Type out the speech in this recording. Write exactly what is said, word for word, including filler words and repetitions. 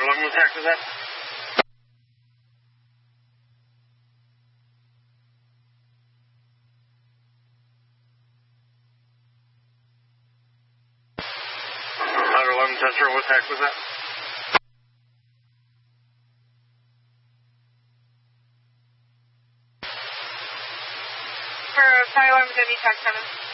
eleven, what tax was that? Ladder eleven, tester, what tax was that? For Sky eleven, W tax seven.